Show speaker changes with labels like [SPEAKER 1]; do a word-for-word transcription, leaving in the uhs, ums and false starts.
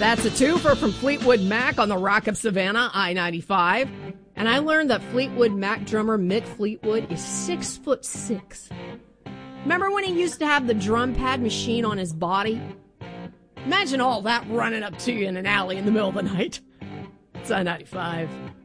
[SPEAKER 1] That's a twofer from Fleetwood Mac on the Rock of Savannah, I ninety-five. And I learned that Fleetwood Mac drummer Mick Fleetwood is six foot six. Remember when he used to have the drum pad machine on his body? Imagine all that running up to you in an alley in the middle of the night. It's I ninety-five.